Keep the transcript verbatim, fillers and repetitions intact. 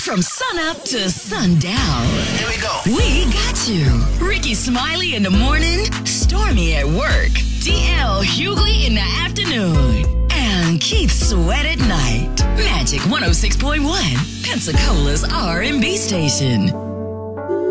From sunup to sundown. Here we go. We got you. Ricky Smiley in the morning, Stormy at work, D L Hughley in the afternoon, and Keith Sweat at night. Magic one oh six point one, Pensacola's R and B station.